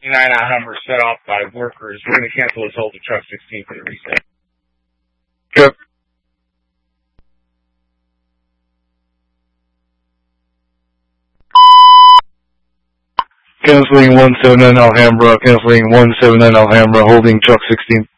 9 Alhambra set off by workers. We're going to cancel this hold to truck 16 for the reset. Yep. Canceling 179 Alhambra, canceling 179 Alhambra, holding truck 16.